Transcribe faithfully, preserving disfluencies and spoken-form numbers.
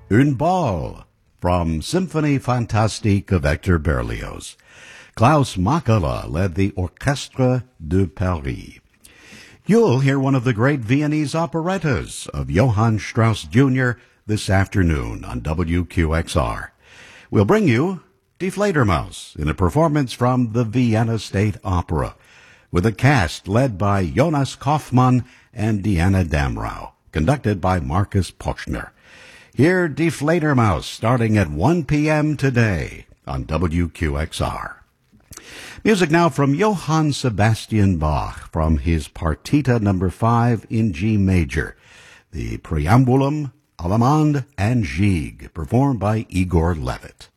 Une Ball from Symphonie Fantastique of Hector Berlioz. Klaus Makala led the Orchestre de Paris. You'll hear one of the great Viennese operettas of Johann Strauss Junior this afternoon on W Q X R. We'll bring you Die Fledermaus in a performance from the Vienna State Opera, with a cast led by Jonas Kaufmann and Diana Damrau, conducted by Marcus Pochner. Hear Die Fledermaus starting at one p.m. today on W Q X R. Music now from Johann Sebastian Bach from his Partita number five in G major, the Preambulum, Allemande, and Gigue, performed by Igor Levit.